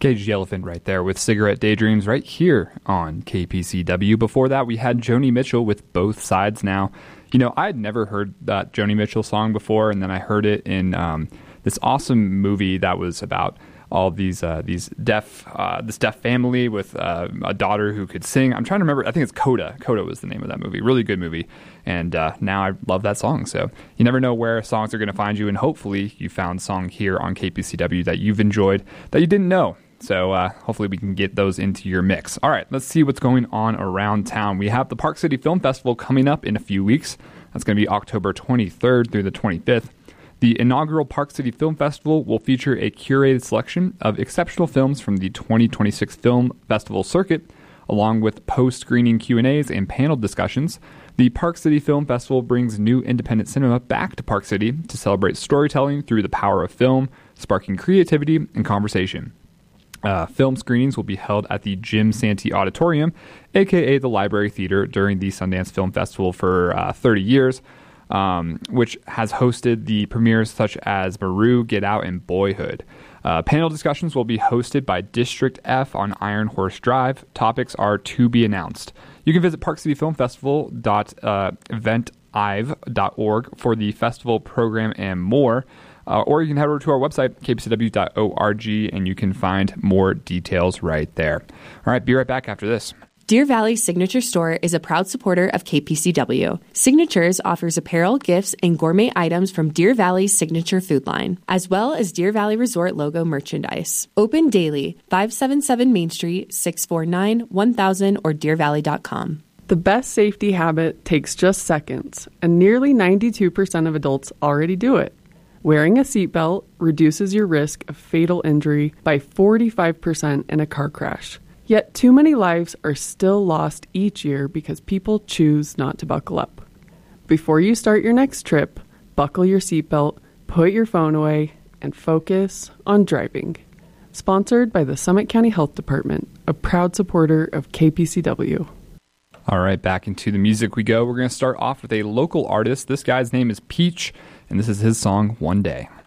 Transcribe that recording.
Cage the Elephant right there with Cigarette Daydreams right here on KPCW. Before that, we had Joni Mitchell with Both Sides Now. You know, I had never heard that Joni Mitchell song before, and then I heard it in this awesome movie that was about all these deaf family with a daughter who could sing. I'm trying to remember. I think it's Coda. Coda was the name of that movie. Really good movie. And now I love that song. So you never know where songs are going to find you. And hopefully you found a song here on KPCW that you've enjoyed that you didn't know. So hopefully we can get those into your mix. All right, let's see what's going on around town. We have the Park City Film Festival coming up in a few weeks. That's going to be October 23rd through the 25th. The inaugural Park City Film Festival will feature a curated selection of exceptional films from the 2026 Film Festival circuit, along with post-screening Q&As and panel discussions. The Park City Film Festival brings new independent cinema back to Park City to celebrate storytelling through the power of film, sparking creativity and conversation. Film screenings will be held at the Jim Santee Auditorium, a.k.a. the Library Theater, during the Sundance Film Festival for 30 years, which has hosted the premieres such as Maru, Get Out, and Boyhood. Panel discussions will be hosted by District F on Iron Horse Drive. Topics are to be announced. You can visit parkcityfilmfestival.eventive.org for the festival program and more. Or you can head over to our website, kpcw.org, and you can find more details right there. All right, be right back after this. Deer Valley Signature Store is a proud supporter of KPCW. Signatures offers apparel, gifts, and gourmet items from Deer Valley's signature food line, as well as Deer Valley Resort logo merchandise. Open daily, 577 Main Street, 649-1000, or deervalley.com. The best safety habit takes just seconds, and nearly 92% of adults already do it. Wearing a seatbelt reduces your risk of fatal injury by 45% in a car crash. Yet too many lives are still lost each year because people choose not to buckle up. Before you start your next trip, buckle your seatbelt, put your phone away, and focus on driving. Sponsored by the Summit County Health Department, a proud supporter of KPCW. All right, back into the music we go. We're going to start off with a local artist. This guy's name is Peach, and this is his song, One Day.